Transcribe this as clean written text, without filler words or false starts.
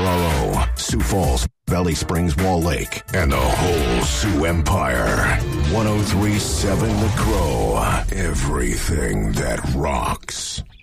Colorado, Sioux Falls, Valley Springs, Wall Lake, and the whole Sioux Empire. 103.7 The Crow. Everything that rocks.